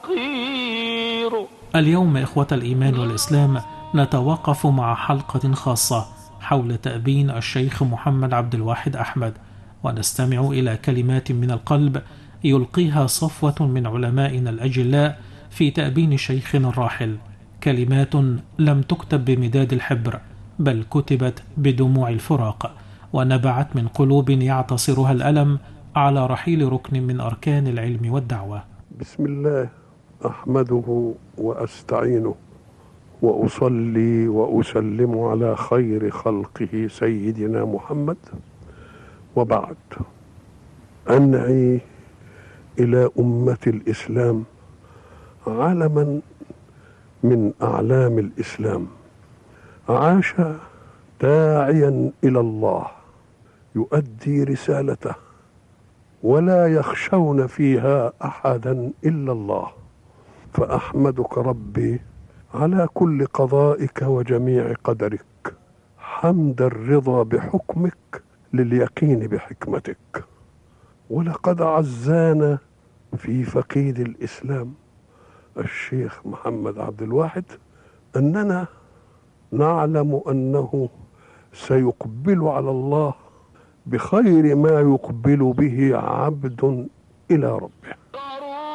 اليوم إخوة الإيمان والإسلام نتوقف مع حلقة خاصة حول تأبين الشيخ محمد عبد الواحد أحمد، ونستمع إلى كلمات من القلب يلقيها صفوة من علمائنا الأجلاء في تأبين شيخنا الراحل، كلمات لم تكتب بمداد الحبر بل كتبت بدموع الفراق، ونبعت من قلوب يعتصرها الألم على رحيل ركن من أركان العلم والدعوة. بسم الله أحمده وأستعينه وأصلي وأسلم على خير خلقه سيدنا محمد، وبعد. أنعي إلى أمة الإسلام علما من أعلام الإسلام، عاش داعيا إلى الله يؤدي رسالته ولا يخشون فيها أحدا إلا الله، فأحمدك ربي على كل قضائك وجميع قدرك، حمد الرضا بحكمك لليقين بحكمتك. ولقد عزانا في فقيد الإسلام الشيخ محمد عبد الواحد أننا نعلم أنه سيقبل على الله بخير ما يقبل به عبد إلى ربه،